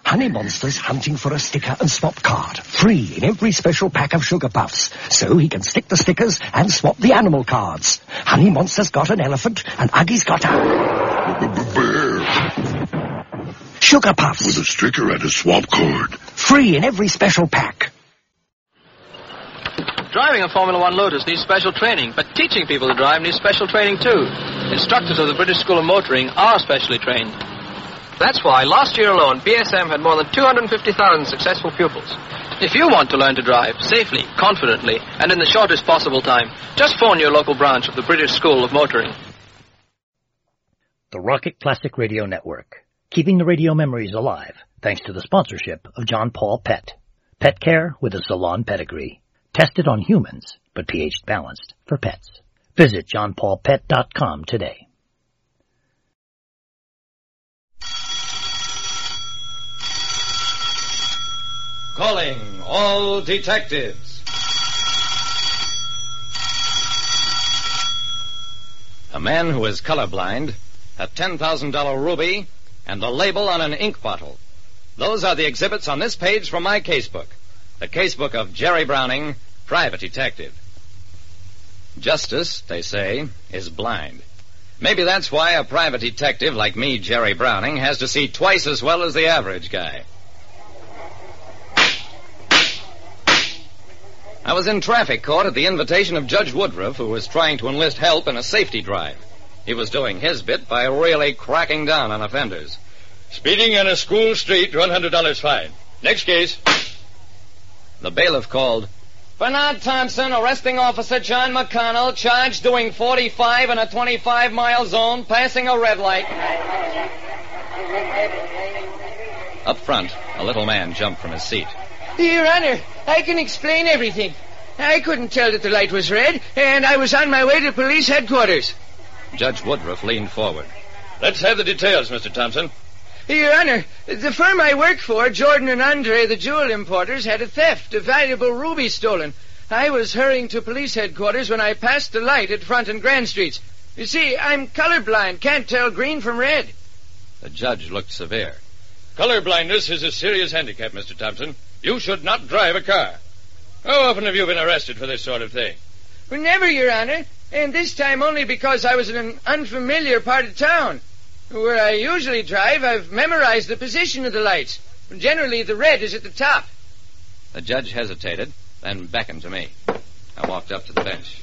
Honey Monster's hunting for a sticker and swap card. Free in every special pack of Sugar Puffs. So he can stick the stickers and swap the animal cards. Honey Monster's got an elephant and Uggy's got a... bear. Sugar Puffs. With a sticker and a swap card. Free in every special pack. Driving a Formula One Lotus needs special training, but teaching people to drive needs special training too. Instructors of the British School of Motoring are specially trained. That's why last year alone, BSM had more than 250,000 successful pupils. If you want to learn to drive safely, confidently, and in the shortest possible time, just phone your local branch of the British School of Motoring. The Rocket Classic Radio Network, keeping the radio memories alive, thanks to the sponsorship of John Paul Pet. Pet care with a salon pedigree. Tested on humans, but pH balanced for pets. Visit johnpaulpet.com today. Calling all detectives. A man who is colorblind, a $10,000 ruby, and a label on an ink bottle. Those are the exhibits on this page from my casebook. The casebook of Jerry Browning, private detective. Justice, they say, is blind. Maybe that's why a private detective like me, Jerry Browning, has to see twice as well as the average guy. I was in traffic court at the invitation of Judge Woodruff, who was trying to enlist help in a safety drive. He was doing his bit by really cracking down on offenders. Speeding on a school street, $100 fine. Next case. The bailiff called, Bernard Thompson, arresting Officer John McConnell, charged doing 45 in a 25-mile zone, passing a red light. Up front, a little man jumped from his seat. Your Honor, I can explain everything. I couldn't tell that the light was red, and I was on my way to police headquarters. Judge Woodruff leaned forward. Let's have the details, Mr. Thompson. Your Honor, the firm I work for, Jordan and Andre, the jewel importers, had a theft, a valuable ruby stolen. I was hurrying to police headquarters when I passed the light at Front and Grand Streets. You see, I'm colorblind, can't tell green from red. The judge looked severe. Colorblindness is a serious handicap, Mr. Thompson. You should not drive a car. How often have you been arrested for this sort of thing? Well, never, Your Honor, and this time only because I was in an unfamiliar part of town. Where I usually drive, I've memorized the position of the lights. Generally, the red is at the top. The judge hesitated, then beckoned to me. I walked up to the bench.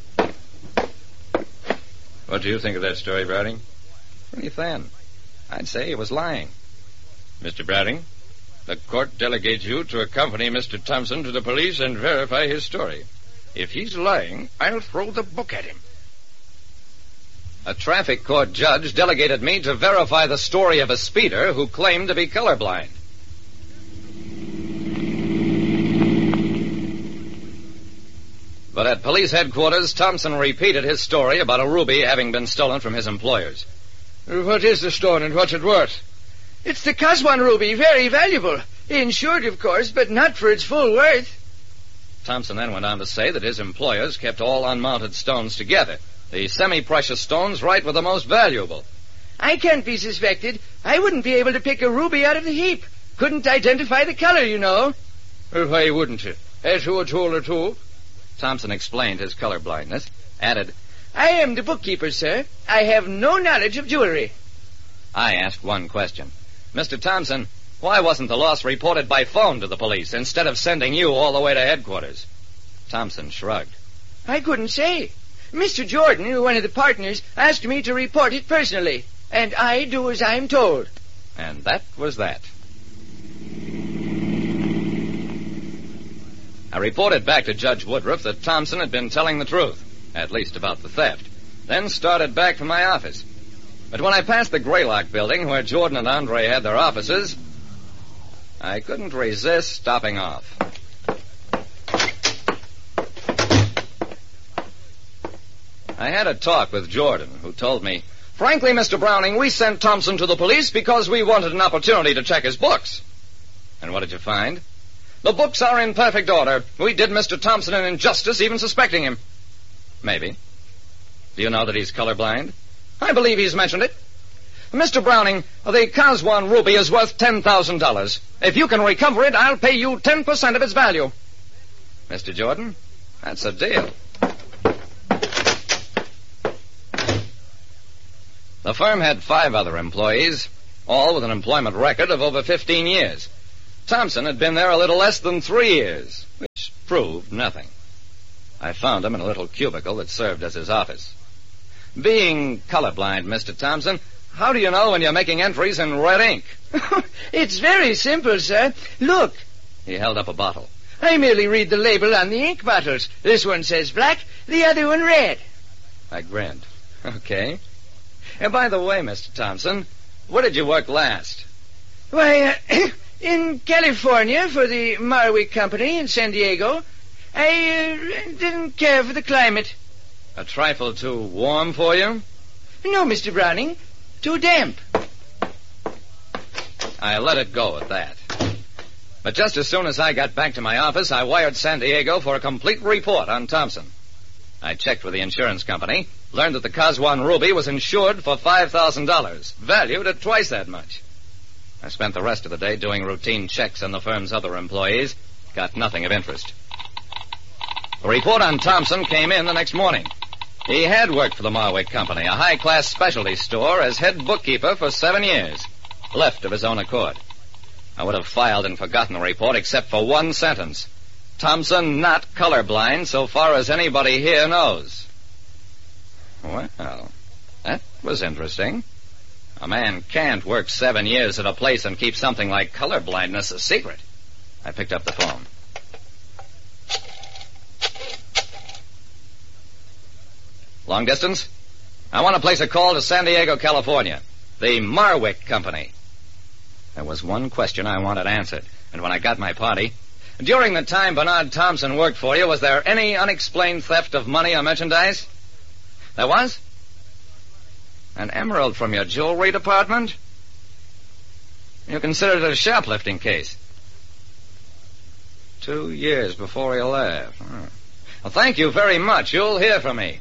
What do you think of that story, Browning? Pretty thin. I'd say he was lying. Mr. Browning, the court delegates you to accompany Mr. Thompson to the police and verify his story. If he's lying, I'll throw the book at him. A traffic court judge delegated me to verify the story of a speeder who claimed to be colorblind. But at police headquarters, Thompson repeated his story about a ruby having been stolen from his employers. What is the stone and what's it worth? It's the Caswan ruby, very valuable. Insured, of course, but not for its full worth. Thompson then went on to say that his employers kept all unmounted stones together. The semi-precious stones right were the most valuable. I can't be suspected. I wouldn't be able to pick a ruby out of the heap. Couldn't identify the color, you know. Well, why wouldn't you? As you a jeweler, too? Thompson explained his color blindness, added, I am the bookkeeper, sir. I have no knowledge of jewelry. I asked one question. Mr. Thompson, why wasn't the loss reported by phone to the police instead of sending you all the way to headquarters? Thompson shrugged. I couldn't say. Mr. Jordan, one of the partners, asked me to report it personally, and I do as I'm told. And that was that. I reported back to Judge Woodruff that Thompson had been telling the truth, at least about the theft, then started back for my office. But when I passed the Greylock building where Jordan and Andre had their offices, I couldn't resist stopping off. I had a talk with Jordan, who told me, frankly, Mr. Browning, we sent Thompson to the police because we wanted an opportunity to check his books. And what did you find? The books are in perfect order. We did Mr. Thompson an injustice even suspecting him. Maybe. Do you know that he's colorblind? I believe he's mentioned it. Mr. Browning, the Caswan ruby is worth $10,000. If you can recover it, I'll pay you 10% of its value. Mr. Jordan, that's a deal. The firm had 5 other employees, all with an employment record of over 15 years. Thompson had been there a little less than 3 years, which proved nothing. I found him in a little cubicle that served as his office. Being colorblind, Mr. Thompson, how do you know when you're making entries in red ink? It's very simple, sir. Look. He held up a bottle. I merely read the label on the ink bottles. This one says black, the other one red. I grinned. Okay. And by the way, Mr. Thompson, where did you work last? Why, in California for the Marwick Company in San Diego. I didn't care for the climate. A trifle too warm for you? No, Mr. Browning. Too damp. I let it go at that. But just as soon as I got back to my office, I wired San Diego for a complete report on Thompson. I checked with the insurance company, learned that the Caswan ruby was insured for $5,000, valued at twice that much. I spent the rest of the day doing routine checks on the firm's other employees, got nothing of interest. The report on Thompson came in the next morning. He had worked for the Marwick Company, a high-class specialty store, as head bookkeeper for 7 years. Left of his own accord. I would have filed and forgotten the report except for one sentence. Thompson not colorblind so far as anybody here knows. Well, that was interesting. A man can't work 7 years at a place and keep something like colorblindness a secret. I picked up the phone. Long distance? I want to place a call to San Diego, California. The Marwick Company. There was one question I wanted answered, and when I got my party... During the time Bernard Thompson worked for you, was there any unexplained theft of money or merchandise? There was? An emerald from your jewelry department? You considered it a shoplifting case. 2 years before he left. Well, thank you very much. You'll hear from me.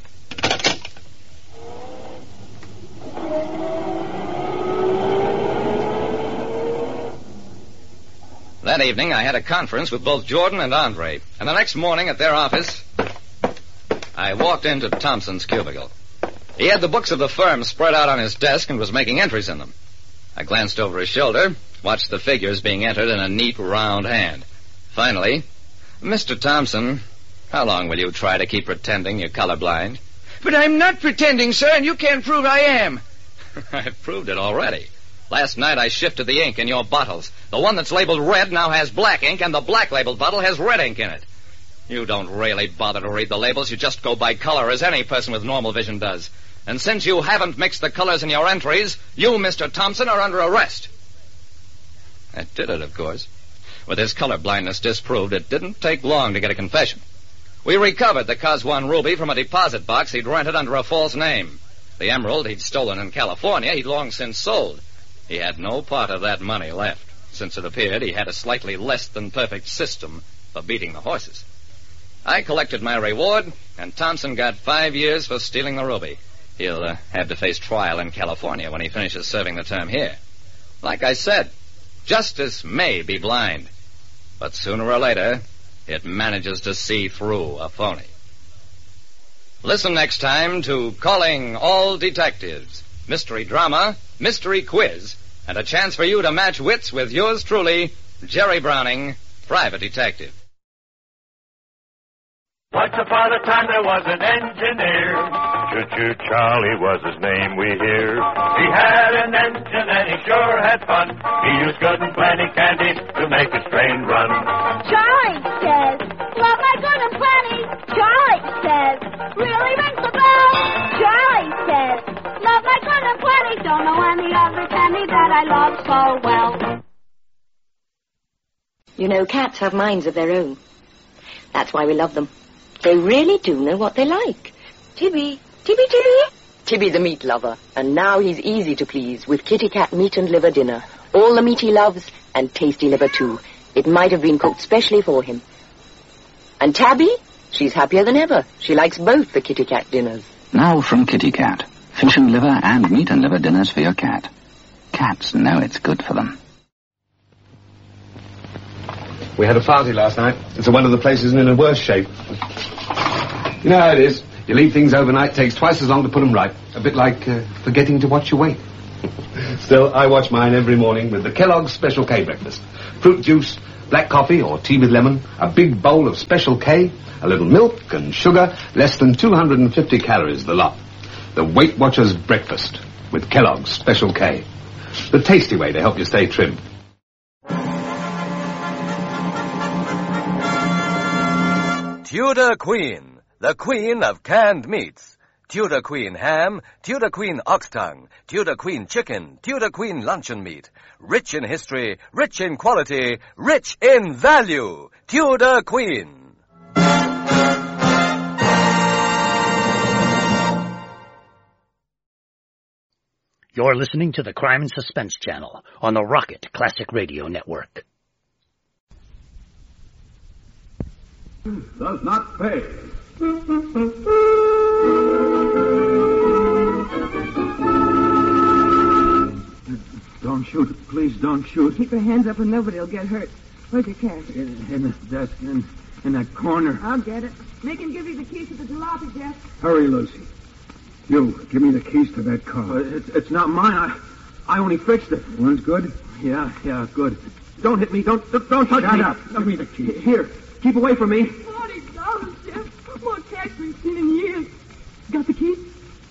That evening, I had a conference with both Jordan and Andre, and the next morning at their office, I walked into Thompson's cubicle. He had the books of the firm spread out on his desk and was making entries in them. I glanced over his shoulder, watched the figures being entered in a neat, round hand. Finally, Mr. Thompson, how long will you try to keep pretending you're colorblind? But I'm not pretending, sir, and you can't prove I am. I've proved it already. Last night I shifted the ink in your bottles. The one that's labeled red now has black ink, and the black labeled bottle has red ink in it. You don't really bother to read the labels. You just go by color, as any person with normal vision does. And since you haven't mixed the colors in your entries, you, Mr. Thompson, are under arrest. That did it, of course. With his color blindness disproved, it didn't take long to get a confession. We recovered the Caswan ruby from a deposit box he'd rented under a false name. The emerald he'd stolen in California he'd long since sold. He had no part of that money left, since it appeared he had a slightly less than perfect system for beating the horses. I collected my reward, and Thompson got 5 years for stealing the ruby. He'll have to face trial in California when he finishes serving the term here. Like I said, justice may be blind, but sooner or later, it manages to see through a phony. Listen next time to Calling All Detectives, mystery drama, mystery quiz, and a chance for you to match wits with yours truly, Jerry Browning, private detective. Once upon a time there was an engineer. Choo-choo Charlie was his name, we hear. He had an engine and he sure had fun. He used good and plenty candy to make his train run. Charlie says, love my good and plenty. Charlie says, really rings the bell. Charlie says, love my good and plenty. Don't know any other candy that I love so well. You know, cats have minds of their own. That's why we love them. They really do know what they like. Tibby. Tibby the meat lover. And now he's easy to please with Kitty Cat meat and liver dinner. All the meat he loves, and tasty liver too. It might have been cooked specially for him. And Tabby? She's happier than ever. She likes both the Kitty Cat dinners. Now from Kitty Cat. Fish and liver and meat and liver dinners for your cat. cats know it's good for them. We had a party last night. It's one of the places in a worse shape. You know how it is. You leave things overnight, takes twice as long to put them right. A bit like forgetting to watch your weight. Still, I watch mine every morning with the Kellogg's Special K breakfast. Fruit juice, black coffee or tea with lemon, a big bowl of Special K, a little milk and sugar, less than 250 calories the lot. The Weight Watchers breakfast with Kellogg's Special K. The tasty way to help you stay trim. Tudor Queen, the queen of canned meats. Tudor Queen ham, Tudor Queen ox tongue, Tudor Queen chicken, Tudor Queen luncheon meat. Rich in history, rich in quality, rich in value. Tudor Queen. You're listening to the Crime and Suspense Channel on the Rocket Classic Radio Network. Does not pay. Don't shoot. Please don't shoot. Keep your hands up and nobody will get hurt. Where's your cash? In the desk, in that corner. I'll get it. Make him give you the keys to the jalopy, Jeff. Hurry, Lucy. You, give me the keys to that car. It's not mine. I only fixed it. One's good? Yeah, good. Don't hit me. Don't touch me. Shut up. Give me the keys. Here. Keep away from me. $40, Jeff. More cash we've seen in years. Got the keys?